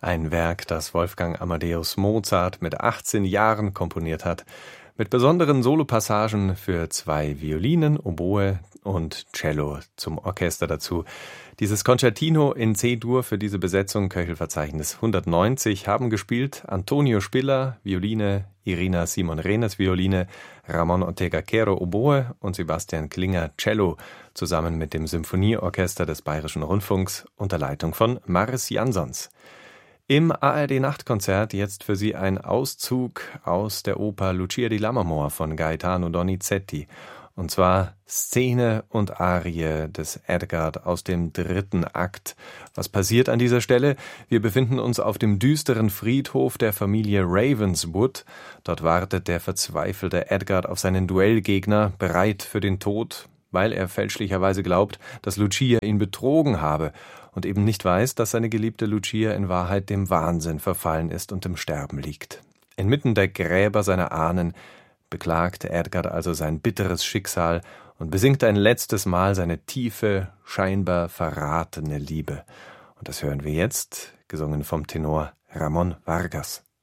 Ein Werk, das Wolfgang Amadeus Mozart mit 18 Jahren komponiert hat, mit besonderen Solopassagen für 2 Violinen, Oboe und Cello zum Orchester dazu. Dieses Concertino in C-Dur für diese Besetzung, Köchelverzeichnis 190, haben gespielt Antonio Spiller, Violine, Irina Simon-Renes, Violine, Ramon Ortega-Quero, Oboe und Sebastian Klinger, Cello, zusammen mit dem Symphonieorchester des Bayerischen Rundfunks unter Leitung von Mars Jansons. Im ARD-Nachtkonzert jetzt für Sie ein Auszug aus der Oper Lucia di Lammermoor von Gaetano Donizetti. Und zwar Szene und Arie des Edgard aus dem 3. Akt. Was passiert an dieser Stelle? Wir befinden uns auf dem düsteren Friedhof der Familie Ravenswood. Dort wartet der verzweifelte Edgard auf seinen Duellgegner, bereit für den Tod, weil er fälschlicherweise glaubt, dass Lucia ihn betrogen habe und eben nicht weiß, dass seine geliebte Lucia in Wahrheit dem Wahnsinn verfallen ist und im Sterben liegt. Inmitten der Gräber seiner Ahnen beklagt Edgard also sein bitteres Schicksal und besingt ein letztes Mal seine tiefe, scheinbar verratene Liebe. Und das hören wir jetzt, gesungen vom Tenor Ramon Vargas.